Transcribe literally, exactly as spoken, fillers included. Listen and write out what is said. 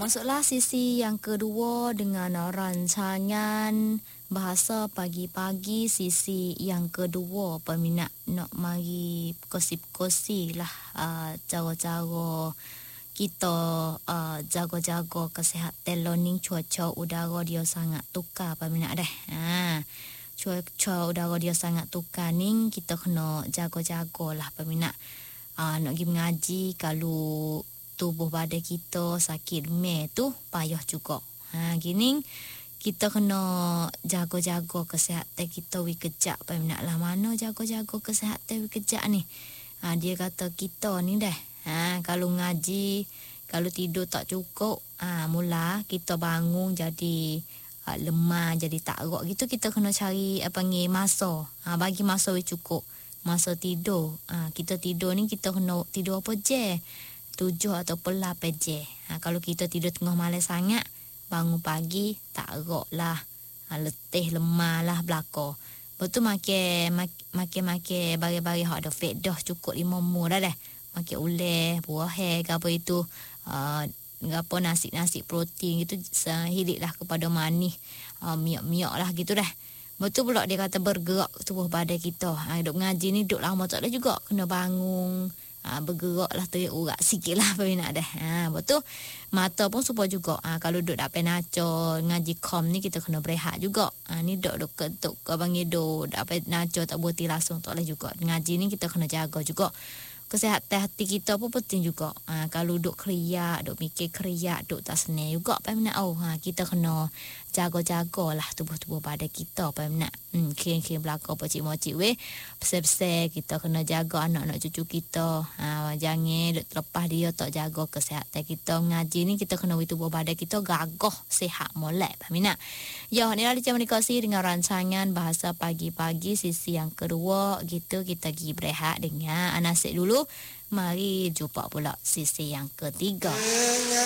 masuklah sisi yang kedua dengan rancangan bahasa pagi-pagi. Sisi yang kedua, peminat nak mari kosip-kosip lah uh, cara-cara kita uh, jaga-jaga kesihatan learning. Cuaca udara dia sangat tukar peminat dah. Ha, cuaca udara dia sangat tukar ni, kita kena jaga-jaga lah peminat. Uh, nak pergi mengaji, kalau tubuh badan kita sakit demam tu payah juga. Ha, gini kita kena jaga-jaga kesihatan kita wi kejap peminat lah. Mana jaga-jaga kesihatan wi kejap ni? Ha, dia kata kita ni dah. Ha, kalau ngaji, kalau tidur tak cukup, ha, mula kita bangun jadi ha, lemah, jadi tak erat gitu. Kita kena cari apa panggil masa. Ha, bagi masa wi cukup. Masa tidur. Ha, kita tidur ni kita kena tidur apa je? Tujuh atau lapan je. Ha, kalau kita tidur tengah malam sangat, bangun pagi tak erat lah. Ha, letih, lemah lah belakang. Betul makan makan-makan bagi-bagi hak ada fat dah cukup lima mu dah dah. Makan uleh, buah heh, apa itu, uh, apa nasi-nasi protein gitu, hilik lah kepada manis, uh, miak-miak lah gitu dah. Betul pula dia kata bergerak tubuh badan kita. Ha, duduk ngaji ni duduk lama tak ada juga. Kena bangun, ha, bergerak lah, terurat sikit lah peminat dah. Ha, betul. Mata pun supaya juga. Ha, kalau duduk dapat naco ngaji kom ni kita kena berehat juga. Ha, ni duduk duduk ketuk ke bangi duduk dapat naco tak berhenti langsung tak boleh juga. Ngaji ni kita kena jaga juga. Kesihatan hati kita pun penting juga. Ha, kalau duk keriak, duk mikir keriak, duk tak senang juga peminat. Oh, ha, kita kena jaga-jagalah tubuh-tubuh badan kita peminat. Hmm, kira-kira belakang pocik-mocik weh. Besar-besar kita kena jaga anak-anak cucu kita. Ha, jangan duk terlepas dia tak jaga kesihatan kita. Ngaji ni kita kena beri tubuh badan kita gagah, sihat, molek peminat. Ya, ni lah dikasih dengan rancangan bahasa pagi-pagi sisi yang kedua gitu. Kita pergi berehat dengan Anasik dulu. Mari jumpa pula sisi yang ketiga.